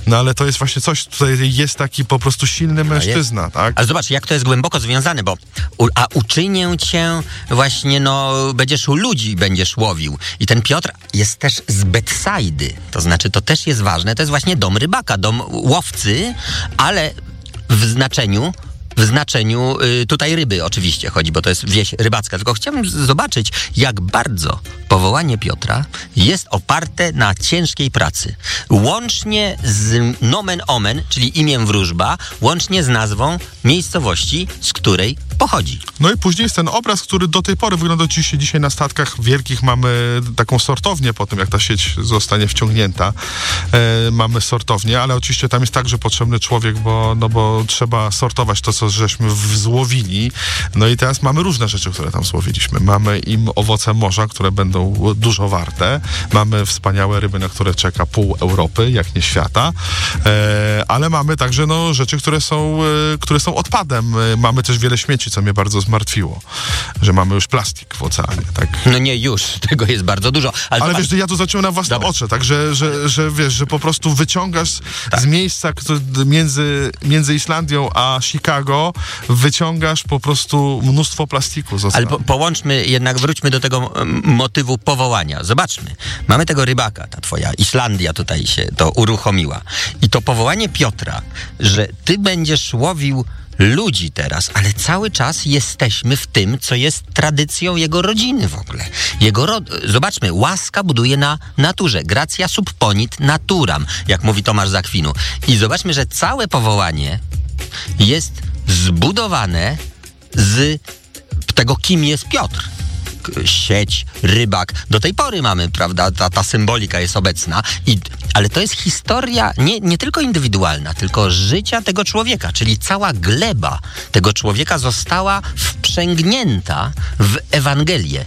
No ale to jest właśnie coś, tutaj jest taki po prostu silny mężczyzna, tak? Ale zobacz, jak to jest głęboko związane, bo uczynię cię właśnie, będziesz u ludzi, będziesz łowił. I ten Piotr jest też z Betsaidy, to znaczy to też jest ważne, to jest właśnie dom rybaka, dom łowcy, ale w znaczeniu tutaj ryby oczywiście chodzi, bo to jest wieś rybacka. Tylko chciałbym zobaczyć, jak bardzo powołanie Piotra jest oparte na ciężkiej pracy. Łącznie z nomen omen, czyli imię wróżba, łącznie z nazwą miejscowości, z której pochodzi. No i później jest ten obraz, który do tej pory wygląda dzisiaj na statkach wielkich. Mamy taką sortownię po tym, jak ta sieć zostanie wciągnięta. Mamy sortownię, ale oczywiście tam jest także potrzebny człowiek, bo trzeba sortować to, co żeśmy złowili. No i teraz mamy różne rzeczy, które tam złowiliśmy. Mamy im owoce morza, które będą dużo warte. Mamy wspaniałe ryby, na które czeka pół Europy, jak nie świata. Ale mamy także rzeczy, które są odpadem. Mamy też wiele śmieci, co mnie bardzo zmartwiło, że mamy już plastik w oceanie, tak? No nie już, tego jest bardzo dużo. Ale wiesz, ja to zacząłem na własne oczy, tak, że wiesz, że po prostu wyciągasz z miejsca między Islandią a Chicago, wyciągasz po prostu mnóstwo plastiku z oceanu. Ale połączmy, jednak wróćmy do tego motywu powołania. Zobaczmy, mamy tego rybaka, ta twoja Islandia tutaj się to uruchomiła. I to powołanie Piotra, że ty będziesz łowił ludzi teraz, ale cały czas jesteśmy w tym, co jest tradycją jego rodziny w ogóle. Zobaczmy, łaska buduje na naturze. Gratia subponit naturam, jak mówi Tomasz z Akwinu. I zobaczmy, że całe powołanie jest zbudowane z tego, kim jest Piotr. Sieć, rybak. Do tej pory mamy, prawda, ta symbolika jest obecna. Ale to jest historia nie tylko indywidualna, tylko życia tego człowieka, czyli cała gleba tego człowieka została wprzęgnięta w Ewangelię.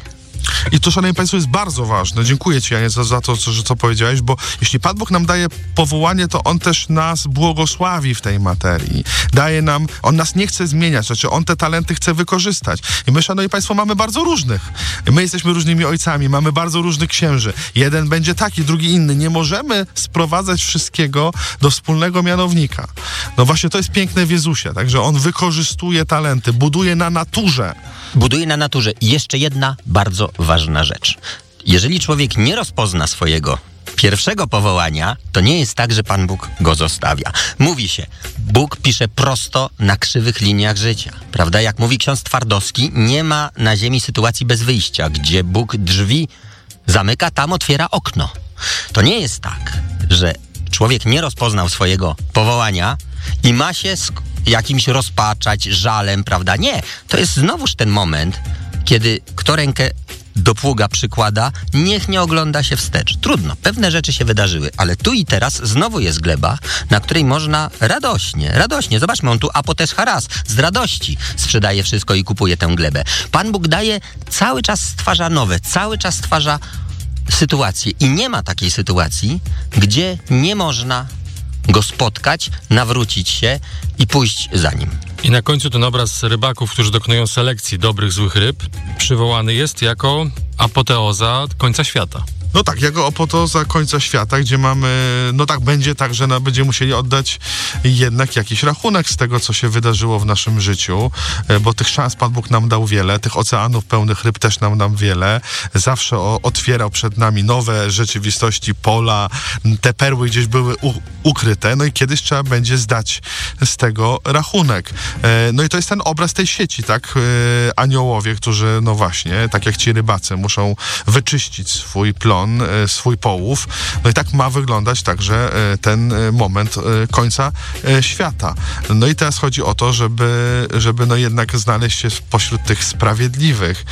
I to, szanowni państwo, jest bardzo ważne. Dziękuję ci, Janie, za to, co powiedziałeś, bo jeśli Pan Bóg nam daje powołanie, to On też nas błogosławi w tej materii. Daje nam, On nas nie chce zmieniać, znaczy On te talenty chce wykorzystać. I my, szanowni państwo, mamy bardzo różnych. My jesteśmy różnymi ojcami, mamy bardzo różnych księży. Jeden będzie taki, drugi inny. Nie możemy sprowadzać wszystkiego do wspólnego mianownika. No właśnie to jest piękne w Jezusie, także On wykorzystuje talenty, buduje na naturze. Buduje na naturze. I jeszcze jedna bardzo ważna rzecz. Jeżeli człowiek nie rozpozna swojego pierwszego powołania, to nie jest tak, że Pan Bóg go zostawia. Mówi się, Bóg pisze prosto na krzywych liniach życia. Prawda? Jak mówi ksiądz Twardowski, nie ma na ziemi sytuacji bez wyjścia. Gdzie Bóg drzwi zamyka, tam otwiera okno. To nie jest tak, że człowiek nie rozpoznał swojego powołania i ma się jakimś rozpaczać, żalem, prawda? Nie. To jest znowuż ten moment, kiedy kto rękę do pługa przykłada, niech nie ogląda się wstecz. Trudno, pewne rzeczy się wydarzyły, ale tu i teraz znowu jest gleba, na której można radośnie, zobaczmy, on tu apotes charas, z radości sprzedaje wszystko i kupuje tę glebę. Pan Bóg daje, cały czas stwarza nowe, cały czas stwarza sytuację i nie ma takiej sytuacji, gdzie nie można go spotkać, nawrócić się i pójść za nim. I na końcu ten obraz rybaków, którzy dokonują selekcji dobrych, złych ryb, przywołany jest jako apoteoza końca świata. No tak, jako apoteoza końca świata, gdzie mamy, no tak, będzie tak, że będziemy musieli oddać jednak jakiś rachunek z tego, co się wydarzyło w naszym życiu, bo tych szans Pan Bóg nam dał wiele, tych oceanów pełnych ryb też nam dał wiele, zawsze otwierał przed nami nowe rzeczywistości, pola, te perły gdzieś były ukryte, no i kiedyś trzeba będzie zdać z tego rachunek. No i to jest ten obraz tej sieci, tak, aniołowie, którzy, no właśnie, tak jak ci rybacy, muszą wyczyścić swój plon, swój połów. No i tak ma wyglądać także ten moment końca świata. No i teraz chodzi o to, żeby no jednak znaleźć się pośród tych sprawiedliwych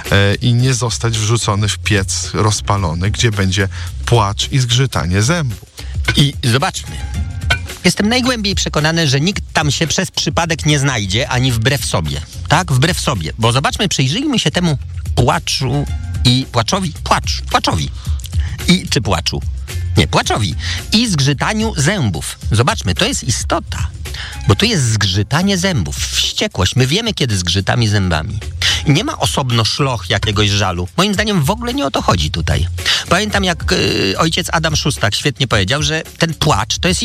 i nie zostać wrzucony w piec rozpalony, gdzie będzie płacz i zgrzytanie zębów. I zobaczmy. Jestem najgłębiej przekonany, że nikt tam się przez przypadek nie znajdzie, ani wbrew sobie. Tak? Wbrew sobie. Bo zobaczmy, przyjrzyjmy się temu płaczu i płaczowi. Czy płaczu? Nie, płaczowi. I zgrzytaniu zębów. Zobaczmy, to jest istota. Bo tu jest zgrzytanie zębów, wściekłość. My wiemy, kiedy zgrzytamy zębami. I nie ma osobno szloch jakiegoś żalu. Moim zdaniem w ogóle nie o to chodzi tutaj. Pamiętam, jak ojciec Adam Szustak świetnie powiedział, że ten płacz to jest